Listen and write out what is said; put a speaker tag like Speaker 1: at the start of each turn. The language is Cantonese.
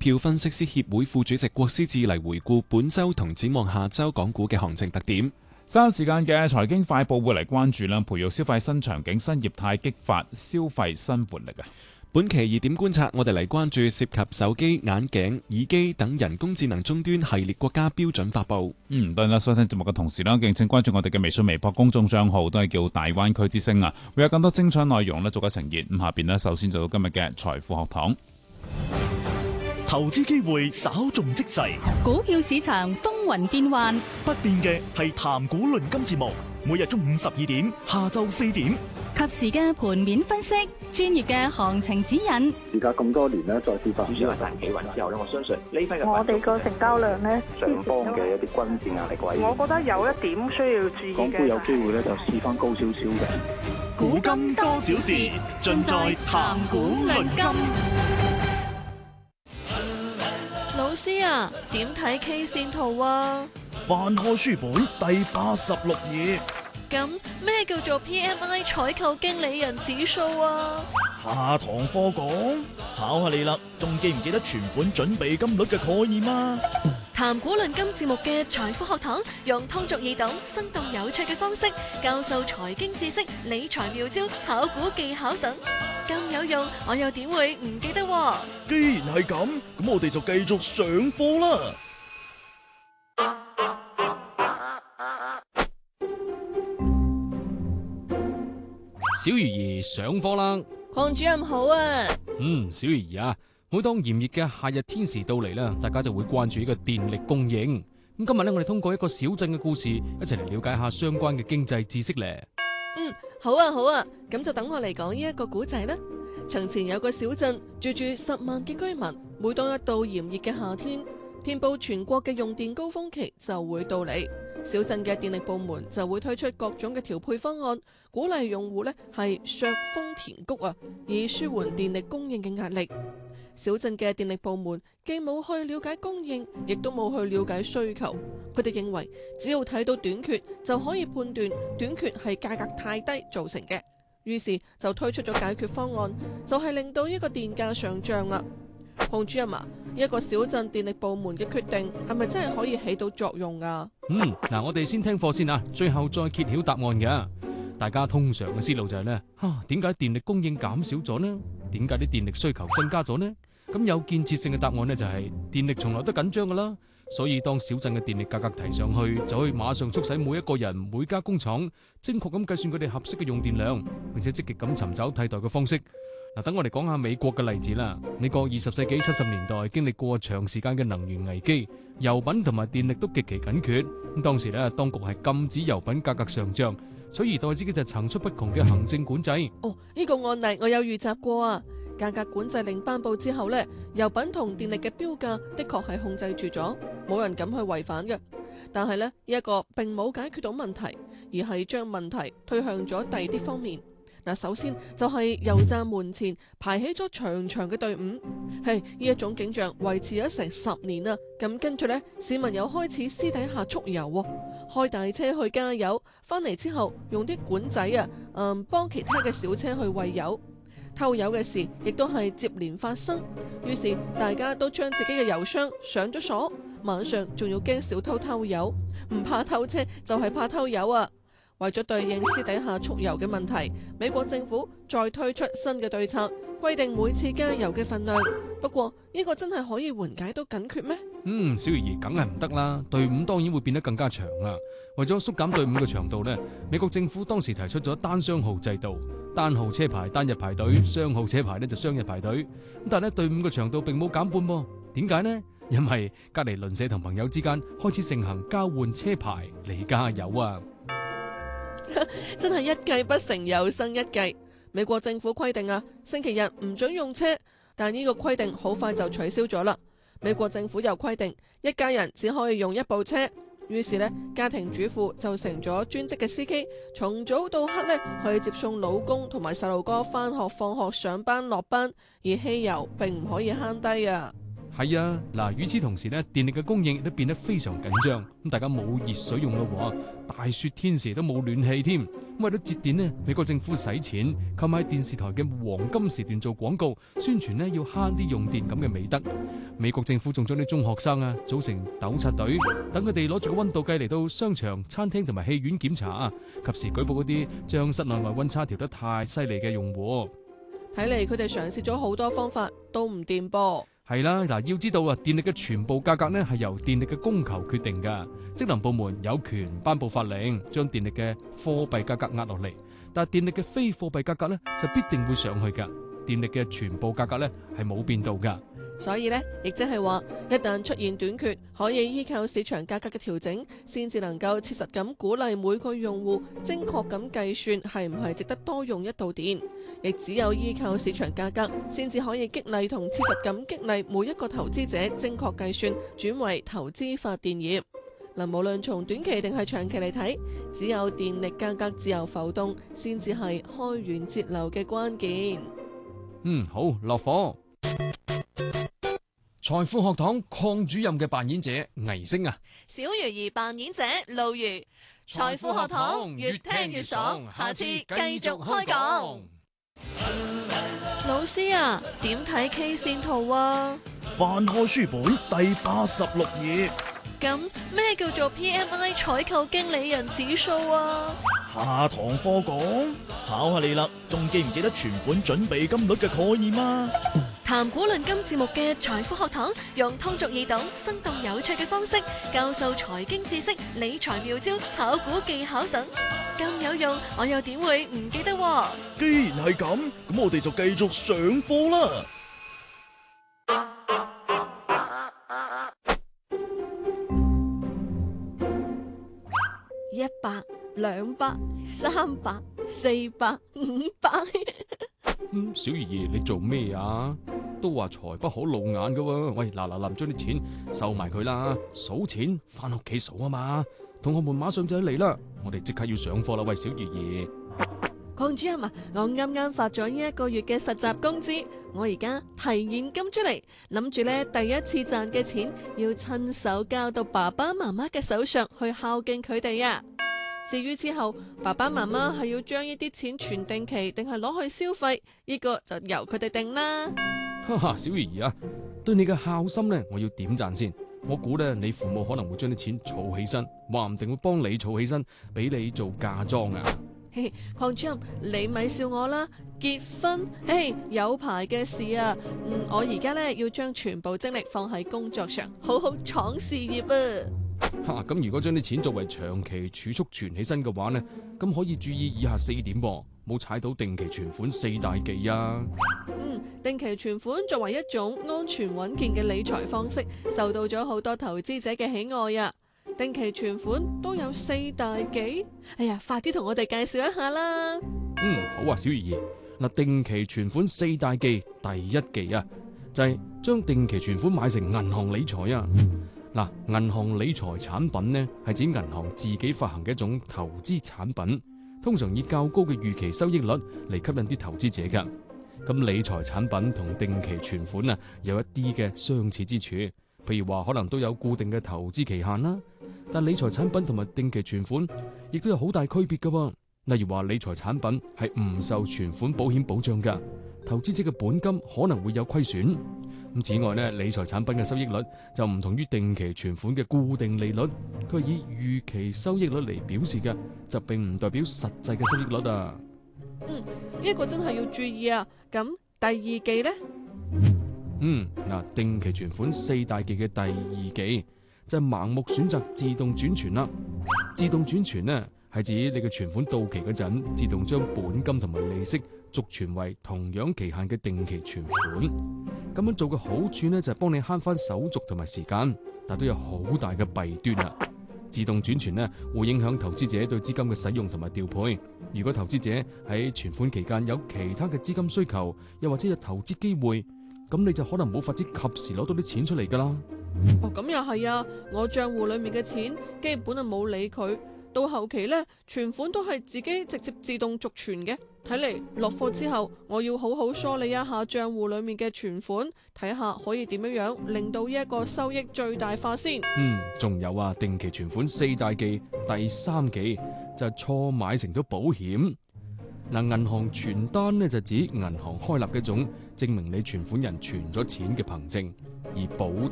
Speaker 1: 票分析師協會副主席郭思智嚟回顧本週同展望下週港股嘅行情特點。
Speaker 2: 稍後時間嘅財經快報會嚟關注啦，培育消費新場景、新業態，激發消費新活力啊！
Speaker 1: 本期熱點觀察，我哋嚟關注涉及手機、眼鏡、耳機等人工智能終端系列國家標準發布。
Speaker 2: 當然啦，收聽節目嘅同時啦，敬請關注我哋嘅微信、微博公眾帳號，都係叫大灣區之聲啊！會有更多精彩內容咧，逐一呈現。咁下邊呢，首先做到今日嘅財富學堂。
Speaker 3: 投資機會稍縱即逝，
Speaker 4: 股票市場風雲變幻，
Speaker 3: 不變嘅係談股論金節目，每日中午12點，下晝4點，
Speaker 4: 及時嘅盤面分析，專業嘅行情指引。
Speaker 5: 而家咁多年咧，再次發
Speaker 6: 主要係賺企穩之後咧，我相信呢批嘅
Speaker 7: 我哋個成交量咧，
Speaker 5: 上方嘅一啲均線壓力位，
Speaker 7: 我覺得有一點需要注意嘅。
Speaker 5: 港股有機會咧就試翻高少少嘅。
Speaker 3: 古今多少事，盡在談股論金。
Speaker 8: 老師啊，點睇 K 線圖啊？
Speaker 3: 翻開書本第86頁。
Speaker 8: 咁咩叫做 PMI 採購經理人指數啊？
Speaker 3: 下堂課講，考下你啦，仲記唔記得存款準備金率嘅概念啊？
Speaker 8: 談股論金節目嘅財富學堂，用通俗易懂、生動有趣嘅方式教授財經知識、理財妙招、炒股技巧等，咁有用，我又點會唔記得喎？
Speaker 3: 既然係咁，咁我哋就繼續上課啦。
Speaker 9: 小魚兒上課啦！
Speaker 8: 鄺主任好啊！
Speaker 9: 小魚兒啊，每當炎熱嘅夏日天時到嚟啦，大家就會關注呢個電力供應。咁今日呢，我哋通過一個小鎮嘅故事，一齊嚟了解下相關嘅經濟知識咧。
Speaker 8: 好啊好啊，咁就等我嚟講呢一個古仔啦。從前有個小鎮，住住10萬嘅居民。每當一到炎熱嘅夏天，遍佈全國嘅用電高峰期就會到嚟。小鎮嘅電力部門就會推出各種嘅調配方案，鼓勵用戶呢係削峰填谷啊，以舒緩電力供應嘅壓力。小鎮嘅電力部門既冇去了解供應，亦都冇去了解需求。佢哋認為只要睇到短缺就可以判斷短缺係價格太低造成嘅，於是就推出咗解決方案，就係令到一個電價上漲啦。洪主任啊，一個小鎮電力部門嘅決定係咪真係可以起到作用啊？
Speaker 9: 我哋先聽課先啊，最後再揭曉答案嘅。大家通常嘅思路就係呢：點解電力供應減少咗呢？點解啲電力需求增加咗呢？咁有建設性嘅答案呢，就係電力從來都緊張噶啦，所以當小鎮嘅電力價格提上去，就可以馬上促使每一個人、每家工廠精確咁計算佢哋合適嘅用電量，並且積極咁尋找替代嘅方式。等我哋講下美國嘅例子啦。美國20世紀70年代經歷過長時間嘅能源危機，油品同埋電力都極其緊缺。咁當時呢，當局係禁止油品價格上漲，取而代之嘅就係層出不窮嘅行政管制。
Speaker 8: 呢個案例我有預習過啊。價格管制令頒布之後呢，油品同電力嘅標價的確係控制住咗，冇人敢去違反嘅。但係呢，一個並冇解決到問題，而係將問題推向咗第二啲方面。首先就係油站門前排起咗長長嘅隊伍，呢一種景象維持咗成10年啦。咁跟住呢，市民又開始私底下蓄油，開大車去加油，翻嚟之後用啲管仔幫其他嘅小車去餵油。偷油嘅事亦都係接連發生，於是大家都將自己嘅油箱上咗鎖，晚上仲要驚小偷偷油，唔怕偷車就係怕偷油啊！為咗對應私底下蓄油嘅問題，美國政府再推出新嘅對策，規定每次加油嘅份量。不過呢個真係可以緩解到緊缺咩？
Speaker 9: 小魚兒梗係唔得啦，隊伍當然會變得更加長啦。為咗縮減隊伍嘅長度呢，美國政府當時提出咗單雙號制度，單號車牌單日排隊，雙號車牌呢就雙日排隊。但係呢，隊伍嘅長度並冇減半喎。點解呢？因為隔籬鄰舍同朋友之間開始盛行交換車牌嚟加油啊！
Speaker 8: 真係一計不成又生一計。美國政府規定星期日唔准用車，但呢個規定好快就取消咗啦。美國政府又規定一家人只可以用一部車，於是呢，家庭主婦就成咗專職嘅司機，從早到黑呢去接送老公同埋細路哥返學、放學、上班、落班，而汽油並唔可以慳低啊！
Speaker 9: 係啊，嗱，與此同時呢，電力嘅供應亦都變得非常緊張，咁大家冇熱水用咯喎，大雪天時都冇暖氣添。為咗節電呢，美國政府使錢購買電視台嘅黃金時段做廣告，宣傳呢要慳啲用電咁嘅美德。美國政府仲將啲中學生啊組成糾察隊，等佢哋攞住個溫度計嚟到商場、餐廳同埋戲院檢查啊，及時舉報嗰啲將室內外溫差調得太犀利嘅用戶。
Speaker 8: 睇嚟佢哋嘗試咗好多方法都唔掂噃。
Speaker 9: 係啦，嗱，要知道啊，電力嘅全部價格呢係由電力嘅供求決定噶。職能部門有權頒布法令，將電力嘅貨幣價格壓落嚟，但係電力嘅非貨幣價格呢就必定會上去噶。電力嘅全部價格呢係冇變到噶。
Speaker 8: 所以呢，亦即係話，一旦出現短缺，可以依靠市場價格嘅調整，先至能夠切實咁鼓勵每個用戶精確咁計算係唔係值得多用一度電。亦只有依靠市場價格，先至可以激勵同切實咁激勵每一個投資者精確計算，轉為投資發電業。嗱，無論從短期定係長期嚟睇，只有電力價格自由浮動，先至係開源節流嘅關鍵。
Speaker 9: 好，落課。財富學堂鄺主任嘅扮演者倪星啊，
Speaker 8: 小魚兒扮演者路如。財富學堂越聽越爽，下次繼續開講。老師啊，點睇 K 線圖啊？
Speaker 3: 翻開書本第86頁。
Speaker 8: 咁咩叫做 PMI 採購經理人指數啊？
Speaker 3: 下堂課講，考下你啦，仲記唔記得存款準備金率嘅概念啊？
Speaker 8: 談股論金節目嘅財富學堂，用通俗易懂、生動有趣嘅方式教授財經知識、理財妙招、炒股技巧等，咁有用，我又點會唔記得喎？
Speaker 3: 既然係咁，咁我哋就繼續上課啦。
Speaker 8: 100、200、300、400、500。
Speaker 9: 小爺爺你做咩啊？都話財不可露眼噶喎。喂，嗱，將啲錢收埋佢啦，數錢翻屋企數啊嘛。同學們馬上就嚟啦，我哋即刻要上課啦。喂，小爺爺，
Speaker 8: 鄺主任啊，我啱啱發咗呢1個月嘅實習工資，我而家提現金出嚟，諗住咧第一次賺嘅錢要親手交到爸爸媽媽嘅手上去孝敬佢哋啊。至於之後爸爸媽媽係要將呢啲錢存定期定係攞去消費，呢個就由佢哋定啦。
Speaker 9: 哈哈，小爺爺啊，對你嘅孝心呢，我要點讚先。我估咧你父母可能會將啲錢儲起身，話唔定會幫你儲起身，俾你做嫁妝啊。
Speaker 8: 嘿，鄺主任，你咪笑我啦！結婚，有排嘅事啊。我而家咧要將全部精力放喺工作上，好好闖事業啊。
Speaker 9: 咁如果將啲錢作為長期儲蓄存起身嘅話呢，咁可以注意以下4點喎，冇踩到定期存款4大忌啊。
Speaker 8: 定期存款作為一種安全穩健嘅理財方式，受到咗好多投資者嘅喜愛啊。定期存款都有4大忌，哎呀，快啲同我哋介紹一下啦。
Speaker 9: 好啊，小爺爺。嗱，定期存款4大忌，第1忌啊，就係將定期存款買成銀行理財啊。嗱，銀行理財產品呢係指銀行自己發行嘅一種投資產品，通常以較高嘅預期收益率嚟吸引啲投資者噶。咁理財產品同定期存款啊有一啲嘅相似之處，譬如話可能都有固定嘅投資期限啦。但理財產品同埋定期存款亦都有好大區別噶。例如話理財產品係唔受存款保險保障噶，投資者嘅本金可能會有虧損。咁此外呢，理財產品嘅收益率就唔同於定期存款嘅固定利率，佢係以預期收益率嚟表示嘅，就並唔代表實際嘅收益率啊。
Speaker 8: 呢個真係要注意啊。咁第2忌呢？
Speaker 9: 定期存款4大忌嘅第2忌就係盲目選擇自動轉存啦。自動轉存呢係指你嘅存款到期嗰陣，自動將本金同埋利息續存為同樣期限嘅定期存款。咁樣做嘅好處呢，就係幫你慳翻手續同埋時間，但都有好大嘅弊端啦。自動轉存呢會影響投資者對資金嘅使用同埋調配。如果投資者喺存款期間有其他嘅資金需求，又或者有投資機會，咁你就可能冇法子及時攞到啲錢出嚟噶啦。
Speaker 8: 咁又係啊，我賬戶裏面嘅錢基本就冇理佢， 到後期呢，存款都係自己直接自動續存嘅。睇嚟落課之後，我要好好梳理一下賬戶裏面嘅存款，睇下可以點樣令到呢一個收益最大化先。
Speaker 9: 仲有啊，定期存款4大忌，第3忌就係錯買成咗保險。嗱，銀行存單呢，就指銀行開立嘅一種證明你存款人存咗錢嘅憑證，而保